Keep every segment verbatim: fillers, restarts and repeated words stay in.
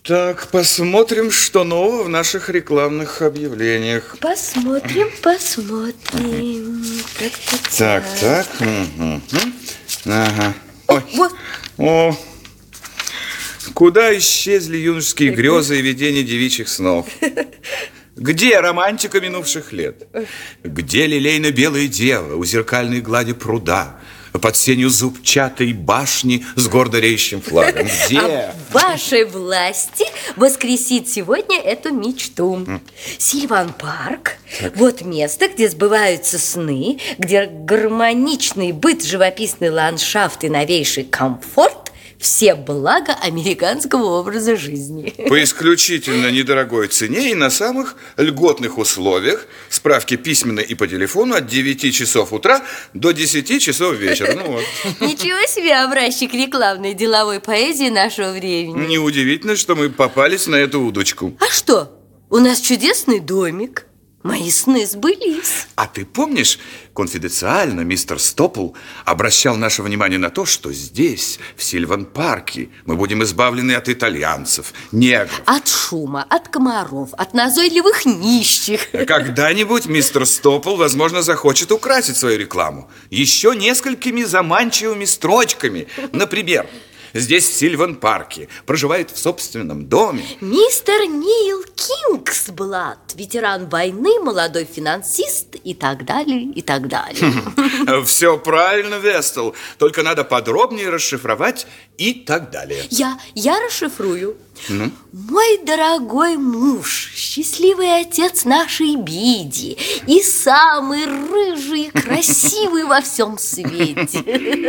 Так, посмотрим, что нового в наших рекламных объявлениях. Посмотрим, посмотрим. Так, так, так. так. Угу. Ага. Ой. Вот. О. Куда исчезли юношеские грезы и видения девичьих снов? Где романтика минувших лет? Где лилейно-белые девы у зеркальной глади пруда, под сенью зубчатой башни с гордо реющим флагом? Где? А в вашей власти воскресить сегодня эту мечту. Mm. Сильван Парк. Так. Вот место, где сбываются сны, где гармоничный быт, живописный ландшафт и новейший комфорт. Все блага американского образа жизни. По исключительно недорогой цене и на самых льготных условиях. Справки письменно и по телефону от девяти часов утра до десяти часов вечера. Ну вот. Ничего себе образчик рекламной деловой поэзии нашего времени. Неудивительно, что мы попались на эту удочку. А что? У нас чудесный домик. Мои сны сбылись. А ты помнишь, конфиденциально мистер Стопл обращал наше внимание на то, что здесь, в Сильван-парке, мы будем избавлены от итальянцев, негров. От шума, от комаров, от назойливых нищих. Когда-нибудь мистер Стопл, возможно, захочет украсить свою рекламу еще несколькими заманчивыми строчками. Например, здесь, в Сильван-парке, проживает в собственном доме мистер Нил Кингсблад, ветеран войны, молодой финансист и так далее, и так далее. Все правильно, Вестл, только надо подробнее расшифровать и так далее. Я, я расшифрую. Ну? Мой дорогой муж, счастливый отец нашей Биди и самый рыжий и красивый во всем свете.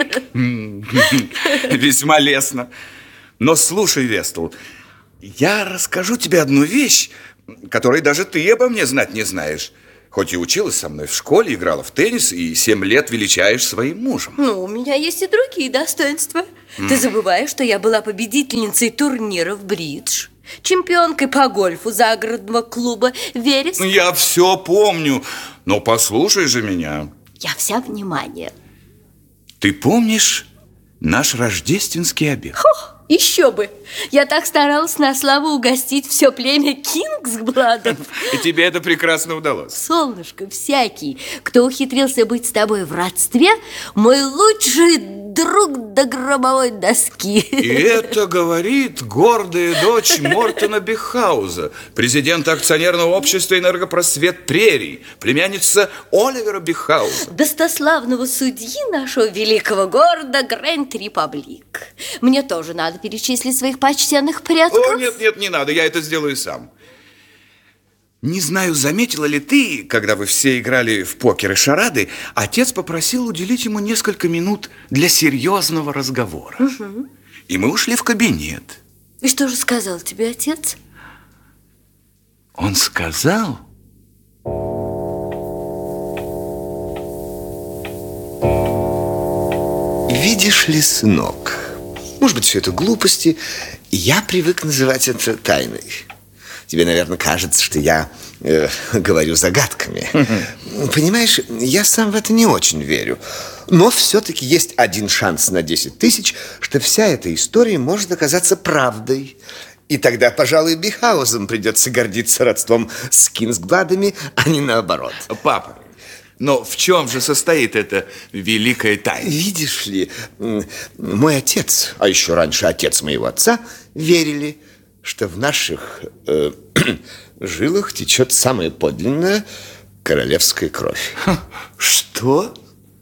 Весьма лестно. Но слушай, Вестл, я расскажу тебе одну вещь, которой даже ты обо мне знать не знаешь. Хоть и училась со мной в школе, играла в теннис и семь лет величаешь своим мужем. Ну, у меня есть и другие достоинства. Mm. Ты забываешь, что я была победительницей турнира в бридж, чемпионкой по гольфу загородного клуба «Вереск». Я все помню, но послушай же меня. Я вся внимание. Ты помнишь наш рождественский обед? Хо, еще бы! Я так старалась на славу угостить все племя Кингсбладов. И тебе это прекрасно удалось. Солнышко, всякий, кто ухитрился быть с тобой в родстве, мой лучший друг до гробовой доски. И это говорит гордая дочь Мортона Бихауза, президента акционерного общества «Энергопросвет Прерий», племянница Оливера Бихауза, достославного судьи нашего великого города Грэнд Репаблик. Мне тоже надо перечислить своих почтенных предков. О, нет, нет, не надо, я это сделаю сам. Не знаю, заметила ли ты, когда вы все играли в покер и шарады, отец попросил уделить ему несколько минут для серьезного разговора. Угу. И мы ушли в кабинет. И что же сказал тебе отец? Он сказал... Видишь ли, сынок, может быть, все это глупости, я привык называть это тайной. Тебе, наверное, кажется, что я э, говорю загадками. Понимаешь, я сам в это не очень верю. Но все-таки есть один шанс на десять тысяч, что вся эта история может оказаться правдой. И тогда, пожалуй, Бихаузам придется гордиться родством с Кингсбладами, а не наоборот. Папа, но в чем же состоит эта великая тайна? Видишь ли, мой отец, а еще раньше отец моего отца, верили, что в наших э, жилах течет самая подлинная королевская кровь. Что?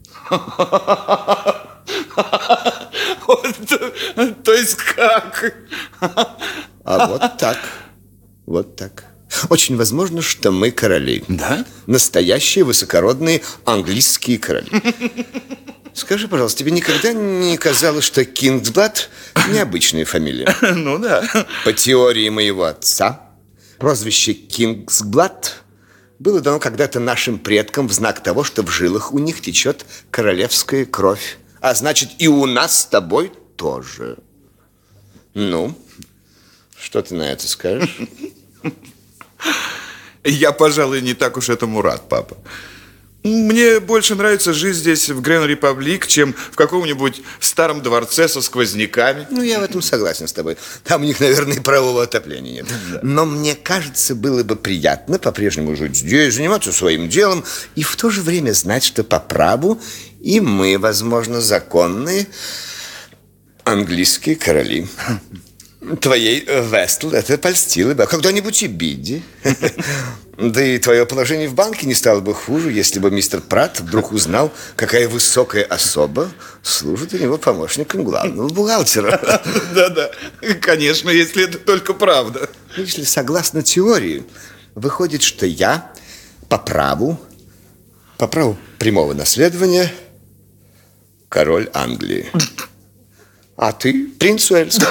То есть как? А вот так. Вот так. Очень возможно, что мы короли. Да? Настоящие высокородные английские короли. Скажи, пожалуйста, тебе никогда не казалось, что Кингсблад необычная фамилия? Ну да. По теории моего отца, прозвище Кингсблад было дано когда-то нашим предкам в знак того, что в жилах у них течет королевская кровь. А значит, и у нас с тобой тоже. Ну, что ты на это скажешь? Я, пожалуй, не так уж этому рад, папа. Мне больше нравится жить здесь, в Грен-Репаблик, чем в каком-нибудь старом дворце со сквозняками. Ну, я в этом согласен с тобой. Там у них, наверное, и парового отопления нет. Да. Но мне кажется, было бы приятно по-прежнему жить здесь, заниматься своим делом и в то же время знать, что по праву и мы, возможно, законные английские короли. Твоей Вестл это польстило бы. А когда-нибудь и Бидди. Да и твое положение в банке не стало бы хуже, если бы мистер Пратт вдруг узнал, какая высокая особа служит у него помощником главного бухгалтера. Да-да, конечно, если это только правда. Если согласно теории, выходит, что я по праву, по праву прямого наследования король Англии. А ты принц Уэльский.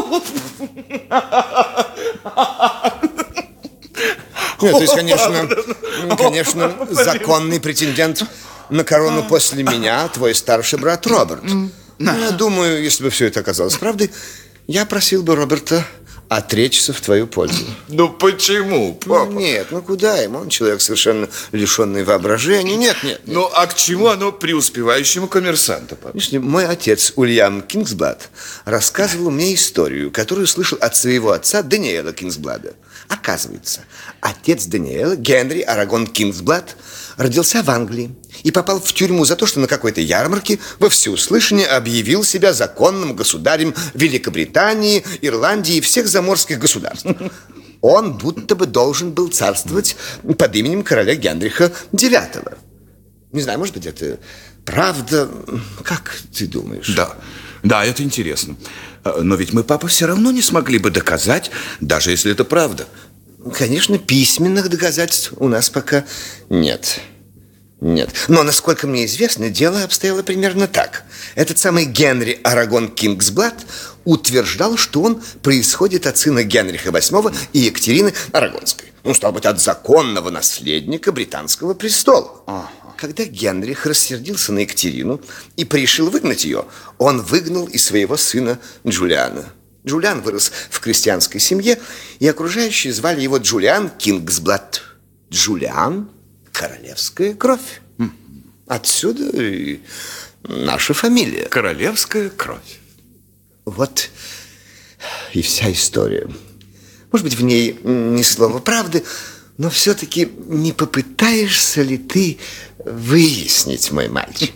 Нет, то есть, конечно, конечно, законный претендент на корону после меня, твой старший брат Роберт. Но я думаю, если бы все это оказалось правдой, я просил бы Роберта отречься в твою пользу. Ну почему, папа? Ну, нет, ну куда ему? Он человек совершенно лишенный воображения. Нет, нет, нет. Ну а к чему оно преуспевающему коммерсанту, папа? Видишь ли, мой отец Уильям Кингсблад рассказывал мне историю, которую слышал от своего отца Даниэла Кингсблада. Оказывается, отец Даниэла, Генри Арагон Кингсблад, родился в Англии и попал в тюрьму за то, что на какой-то ярмарке во всеуслышание объявил себя законным государем Великобритании, Ирландии и всех заморских государств. Он будто бы должен был царствовать под именем короля Генриха девятого. Не знаю, может быть, это правда. Как ты думаешь? Да, да, это интересно. Но ведь мы, папа, все равно не смогли бы доказать, даже если это правда. Конечно, письменных доказательств у нас пока нет. Нет. Но, насколько мне известно, дело обстояло примерно так. Этот самый Генри Арагон Кингсблад утверждал, что он происходит от сына Генриха восьмого и Екатерины Арагонской. Ну, стал быть, от законного наследника британского престола. Ага. Когда Генрих рассердился на Екатерину и порешил выгнать ее, он выгнал и своего сына Джулиана. Джулиан вырос в крестьянской семье, и окружающие звали его Джулиан Кингсблад. Джулиан – королевская кровь. Отсюда и наша фамилия. Королевская кровь. Вот и вся история. Может быть, в ней ни слова правды, но все-таки не попытаешься ли ты выяснить, мой мальчик?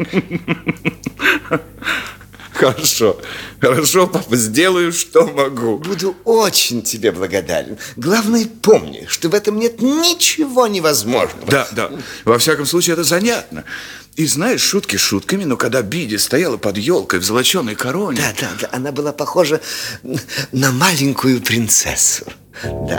Хорошо, хорошо, папа, сделаю, что могу. Буду очень тебе благодарен. Главное, помни, что в этом нет ничего невозможного. Да, да, во всяком случае, это занятно. И знаешь, шутки шутками, но когда Бидди стояла под елкой в золоченой короне... Да, да, да, она была похожа на маленькую принцессу. Да.